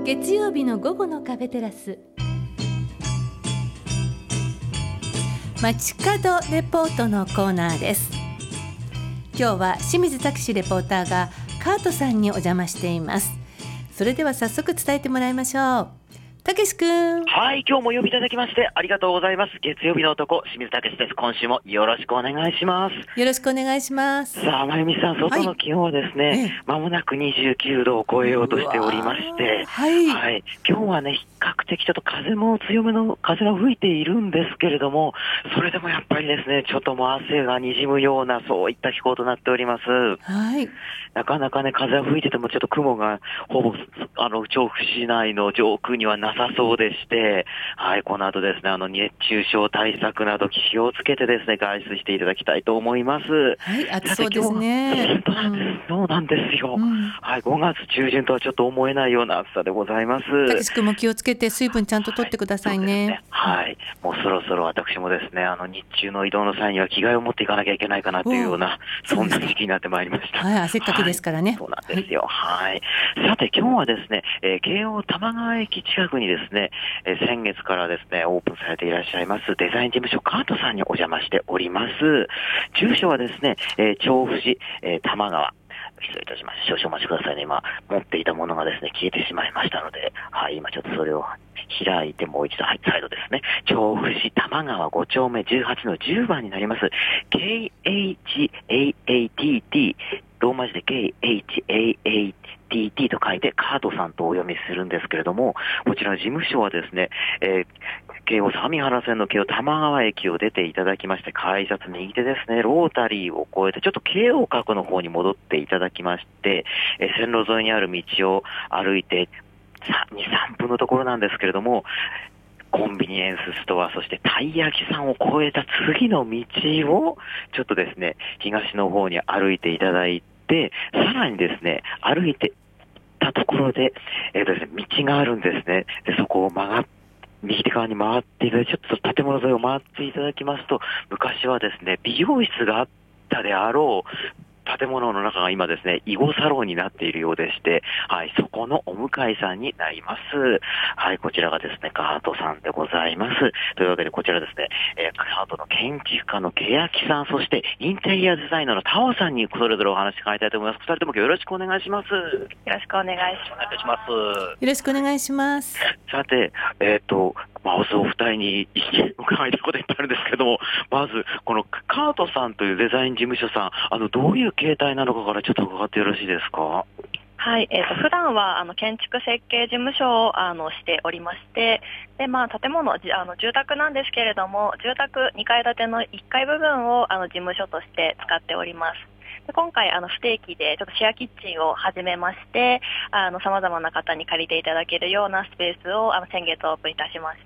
月曜日の午後のカフェテラス、街角レポートのコーナーです。今日は清水拓司レポーターがカートさんにお邪魔しています。それでは早速伝えてもらいましょう。たけしくん。 はい、今日もお呼びいただきましてありがとうございます。月曜日の男、清水拓司です。今週もよろしくお願いします。 よろしくお願いします。 さあ、まゆみさん、外の気温はですね、まもなく29度を超えようとしておりまして、はい、今日はね、比較的ちょっと風も強めの風が吹いているんですけれども、それでもやっぱりですね、ちょっともう汗が滲むような、そういった気候となっております。 はい。 なかなかね、風が吹いててもちょっと雲がほぼ、調布市内の上空にはなさそうでして、はい、この後ですね、熱中症対策など気をつけてですね、外出していただきたいと思います。 はい、暑そうですね。 そうなんですよ。はい、5月中旬とはちょっと思えないような暑さでございます。 たけし君も気をつけて水分ちゃんと取ってくださいね。 はい、もうそろそろ私もですね、日中の移動の際には着替えを持っていかなきゃいけないかなというような、そんな時期になってまいりました。 はい、汗っかきですからね。 そうなんですよ。はい。さて今日はですね、京王玉川駅近くにですね、先月からですね、オープンされていらっしゃいますデザイン事務所カートさんにお邪魔しております。住所はですね、調布市、玉川。失礼いたしました。少々お待ちくださいね。今、持っていたものがですね、消えてしまいましたので、はい、今ちょっとそれを開いてもう一度、はい、再度ですね。調布市玉川5丁目18の10番になります。KHAATT、ローマ字で KHAATT と書いてカートさんとお読みするんですけれども、こちら事務所はですね、京王相模原線の京王玉川駅を出ていただきまして、改札右手ですね、ロータリーを越えて、ちょっと京王角の方に戻っていただきまして、線路沿いにある道を歩いて2、3分のところなんですけれども、コンビニエンスストア、そしてたい焼きさんを越えた次の道を、ちょっとですね、東の方に歩いていただいて、さらにですね、歩いてたところで、ですね、道があるんですね。で、そこを右手側に回っていただいて、ちょっと建物沿いを回っていただきますと、昔はですね、美容室があったであろう、建物の中が今ですね、囲碁サロンになっているようでして、はい、そこのお向かいさんになります。はい、こちらがですね、カートさんでございます。というわけで、こちらですね、カートの建築家の欅さん、そしてインテリアデザイナーのタオさんにそれぞれお話伺いたいと思います。二人ともよろしくお願いします。よろしくお願いします。 よろしくお願いします。 さて、まずお二人に伺いたいこといっぱいあるんですけども、まず、このカートさんというデザイン事務所さん、どういう形態なのかからちょっと伺ってよろしいですか？ はい、普段は建築設計事務所をしておりまして、で建物住宅なんですけれども、住宅2階建ての1階部分を事務所として使っております。で今回不定期でちょっとシェアキッチンを始めまして、様々な方に借りていただけるようなスペースを先月オープンいたしました。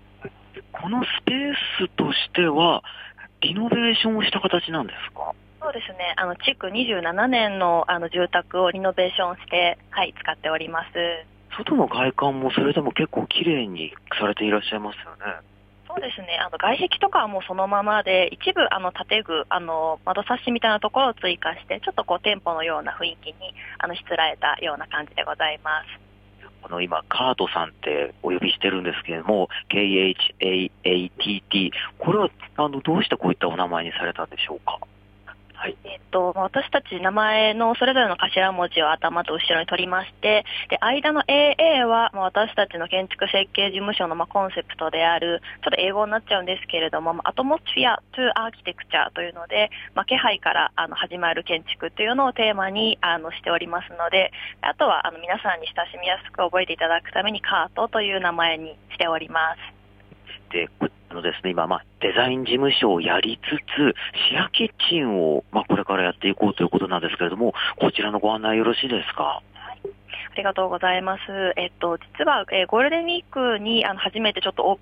このスペースとしてはリノベーションをした形なんですか？ そうですね。築27年の住宅をリノベーションして、はい、使っております。 外の外観もそれでも結構綺麗にされていらっしゃいますよね。 そうですね。外壁とかはもうそのままで、一部建具窓サッシみたいなところを追加して、ちょっと店舗のような雰囲気にしつらえたような感じでございます。 今カートさんってお呼びしてるんですけれども、KHAATT、 これはどうしてこういったお名前にされたんでしょうか？はい、 私たち名前のそれぞれの頭文字を頭と後ろに取りまして、で間の AA は私たちの建築設計事務所のコンセプトである、ちょっと英語になっちゃうんですけれども、アトモスフィア・トゥ・アーキテクチャというので、気配から始まる建築というのをテーマにしておりますので、あとは皆さんに親しみやすく覚えていただくためにカートという名前にしております。 でですね、今、デザイン事務所をやりつつ、シェアキッチンを、これからやっていこうということなんですけれども、こちらのご案内よろしいですか？ ありがとうございます。実は、ゴールデンウィークに初めてちょっとオープンをさせ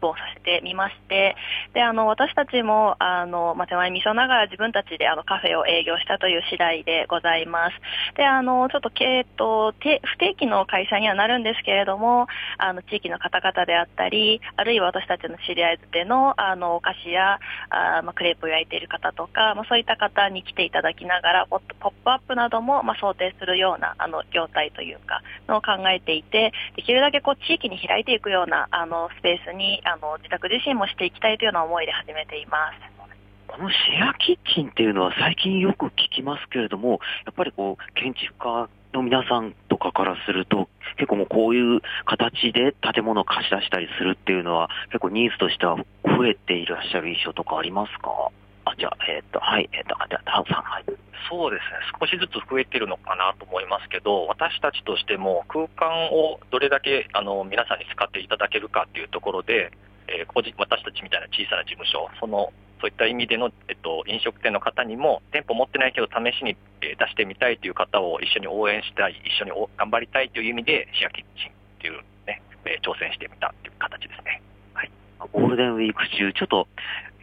てみまして、で、私たちも、手前味噌ながら自分たちでカフェを営業したという次第でございます。で、ちょっと不定期の開催にはなるんですけれども、地域の方々であったり、あるいは私たちの知り合いでの、お菓子や、クレープを焼いている方とか、そういった方に来ていただきながら、ポップアップなども、想定するような、業態というか、のを考えていて、できるだけ地域に開いていくような、スペースに、自宅自身もしていきたいというような思いで始めています。 このシェアキッチンっていうのは最近よく聞きますけれども、やっぱり建築家の皆さんとかからすると、結構もうこういう形で建物を貸し出したりするっていうのは、結構ニーズとしては増えていらっしゃる印象とかありますか？じゃあ、はい、ダウさん、はい。 そうですね、少しずつ増えてるのかなと思いますけど、私たちとしても空間をどれだけ皆さんに使っていただけるかっていうところで、私たちみたいな小さな事務所、そういった意味での、飲食店の方にも、店舗持ってないけど試しに出してみたいという方を一緒に応援したい、一緒に頑張りたいという意味で、シェアキッチンっていうね、挑戦してみたっていう形ですね。はい。 ゴールデンウィーク中、ちょっと